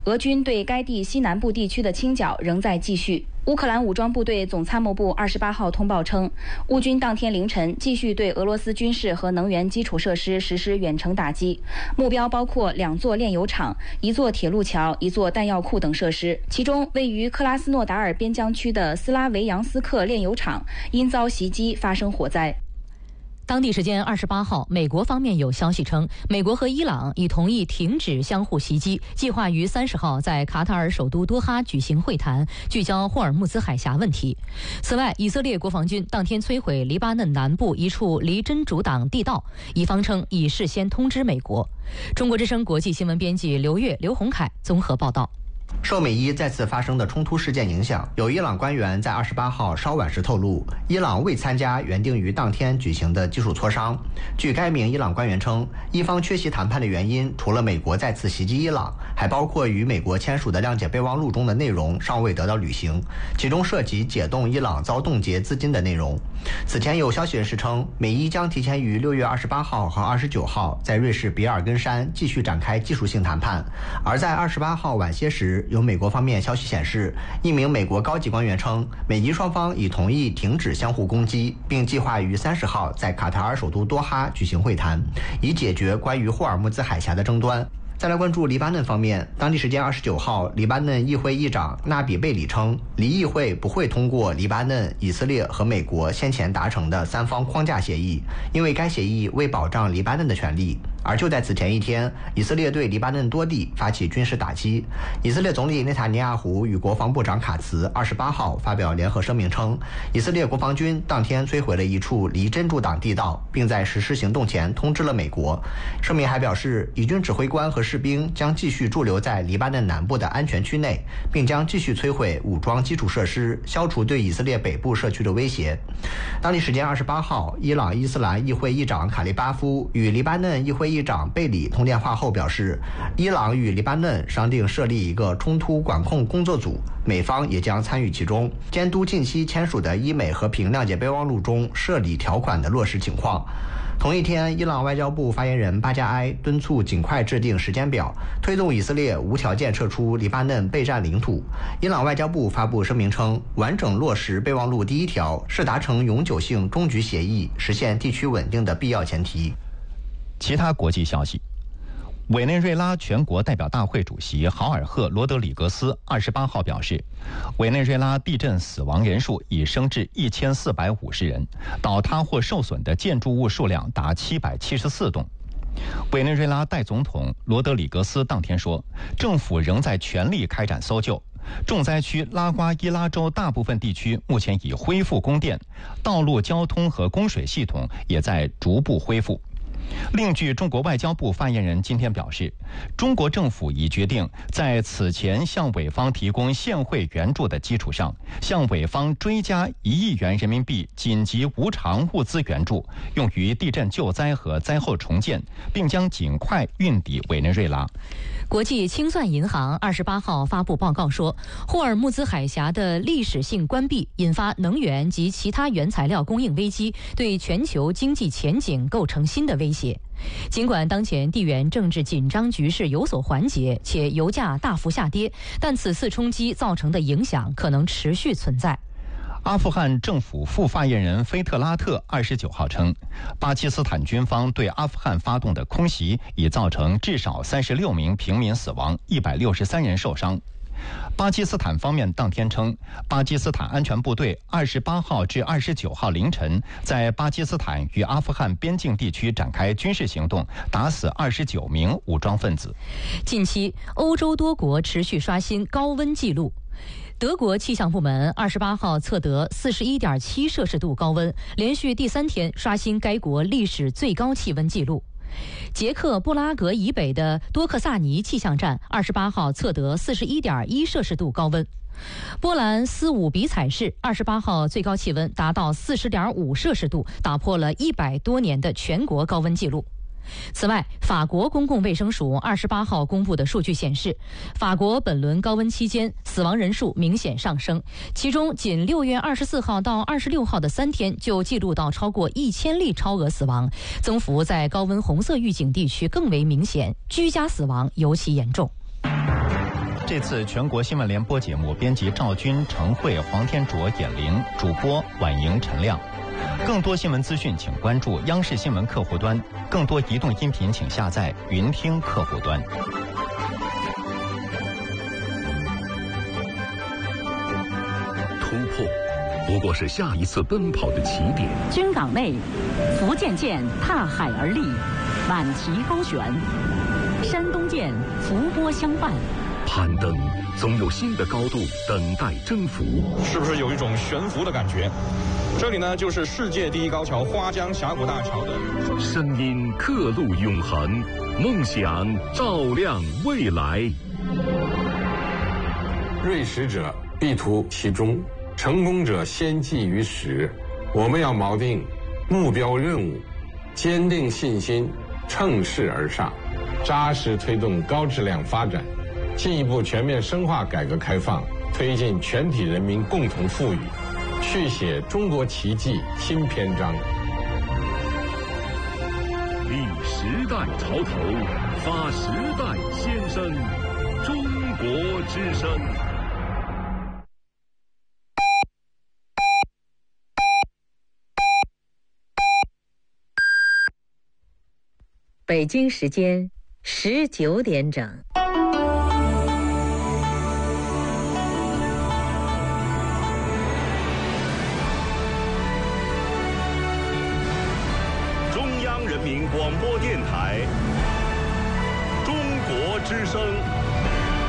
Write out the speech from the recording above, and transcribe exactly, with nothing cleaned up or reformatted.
俄军对该地西南部地区的清剿仍在继续。乌克兰武装部队总参谋部二十八号通报称，乌军当天凌晨继续对俄罗斯军事和能源基础设施实施远程打击，目标包括两座炼油厂、一座铁路桥、一座弹药库等设施。其中，位于克拉斯诺达尔边疆区的斯拉维扬斯克炼油厂因遭袭击发生火灾。 当地时间二十八号，美国方面有消息称，美国和伊朗已同意停止相互袭击，计划于三十号在卡塔尔首都多哈举行会谈，聚焦霍尔木兹海峡问题。此外，以色列国防军当天摧毁黎巴嫩南部一处离真主党地道，以方称已事先通知美国。中国之声国际新闻编辑刘越、刘洪凯综合报道。 受美伊再次发生的冲突事件影响，有伊朗官员在二十八号稍晚时透露，伊朗未参加原定于当天举行的技术磋商。据该名伊朗官员称，伊方缺席谈判的原因，除了美国再次袭击伊朗，还包括与美国签署的谅解备忘录中的内容尚未得到履行，其中涉及解冻伊朗遭冻结资金的内容。此前有消息人士称，美伊将提前于六月二十八号和二十九号在瑞士比尔根山继续展开技术性谈判。而在二十八号晚些时，有美国方面消息显示，一名美国高级官员称，美伊双方已同意停止相互攻击，并计划于三十号在卡塔尔首都多哈举行会谈，以解决关于霍尔木兹海峡的争端。再来关注黎巴嫩方面，当地时间二十九号，黎巴嫩议会议长纳比贝里称，黎议会不会通过黎巴嫩、以色列和美国先前达成的三方框架协议，因为该协议未保障黎巴嫩的权利。而就在此前一天，以色列对黎巴嫩多地发起军事打击。以色列总理内塔尼亚胡与国防部长卡茨二十八号发表联合声明称，以色列国防军当天摧毁了一处离真主党地道，并在实施行动前通知了美国。声明还表示，以军指挥官和士兵将继续驻留在黎巴嫩南部的安全区内，并将继续摧毁武装基础设施，消除对以色列北部社区的威胁。当地时间二十八号，伊朗伊斯兰议会议长卡利巴夫与黎巴嫩议会议长贝里通电话后表示，伊朗与黎巴嫩商定设立一个冲突管控工作组，美方也将参与其中，监督近期签署的伊美和平谅解备忘录中涉理条款的落实情况。同一天，伊朗外交部发言人巴加埃敦促尽快制定时间表，推动以色列无条件撤出黎巴嫩备战领土。伊朗外交部发布声明称，完整落实备忘录第一条是达成永久性终局协议、实现地区稳定的必要前提。 其他国际消息，委内瑞拉全国代表大会主席豪尔赫·罗德里格斯二十八号表示，委内瑞拉地震死亡人数已升至一千四百五十人，倒塌或受损的建筑物数量达七百七十四栋。委内瑞拉代总统罗德里格斯当天说，政府仍在全力开展搜救。重灾区拉瓜伊拉州大部分地区目前已恢复供电，道路交通和供水系统也在逐步恢复。另据中国外交部发言人今天表示，中国政府已决定在此前向委方提供现汇援助的基础上，向委方追加一亿元人民币紧急无偿物资援助，用于地震救灾和灾后重建，并将尽快运抵委内瑞拉。 国际清算银行二十八号发布报告说，霍尔木兹海峡的历史性关闭引发能源及其他原材料供应危机，对全球经济前景构成新的威胁。尽管当前地缘政治紧张局势有所缓解，且油价大幅下跌，但此次冲击造成的影响可能持续存在。 阿富汗政府副发言人菲特拉特二十九号称，巴基斯坦军方对阿富汗发动的空袭已造成至少三十六名平民死亡，一百六十三人受伤。巴基斯坦方面当天称，巴基斯坦安全部队二十八号至二十九号凌晨在巴基斯坦与阿富汗边境地区展开军事行动，打死二十九名武装分子。 近期，欧洲多国持续刷新高温纪录。德国气象部门二十八号测得四十一点七摄氏度高温，连续第三天刷新该国历史最高气温纪录。捷克布拉格以北的多克萨尼气象站二十八号测得四十一点一摄氏度高温。波兰斯伍比采市二十八号最高气温达到四十点五摄氏度，打破了一百多年的全国高温纪录。此外，法国公共卫生署二十八号公布的数据显示，法国本轮高温期间死亡人数明显上升，其中仅六月二十四号到二十六号的三天就记录到超过一千例超额死亡，增幅在高温红色预警地区更为明显，居家死亡尤其严重。 这次全国新闻联播节目，编辑赵军、程慧、黄天卓、闫玲，主播婉莹、陈亮。更多新闻资讯，请关注央视新闻客户端；更多移动音频，请下载云听客户端。 突破不过是下一次奔跑的起点。 军港内，福建舰踏海而立，满旗高悬；山东舰伏波相伴。 攀登总有新的高度等待征服， 是不是有一种悬浮的感觉？这里呢，就是世界第一高桥花江峡谷大桥的声音，刻录永恒，梦想照亮未来。 锐识者必图其中，成功者先记于始。我们要锚定目标任务，坚定信心，乘势而上，扎实推动高质量发展，进一步全面深化改革开放，推进全体人民共同富裕，续写中国奇迹新篇章。 立时代潮头，发时代先声，中国之声。 北京时间十九点整。 中央人民广播电台，中国之声。